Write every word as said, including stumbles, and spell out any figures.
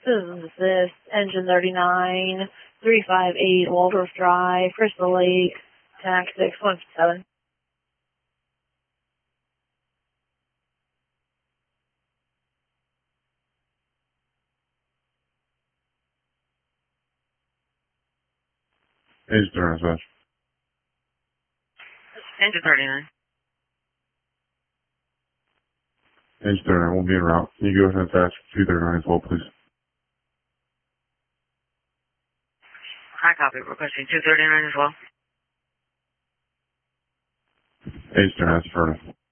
This is Engine thirty-nine, three five eight Waldorf Drive, Crystal Lake, tax six one seven. Engine thirty-nine. Engine thirty-nine. Engine thirty-nine won't be en route. Can you go ahead and attach two thirty-nine as well, please? High copy. Requesting two thirty-nine as well. Engine thirty-nine, affirmative.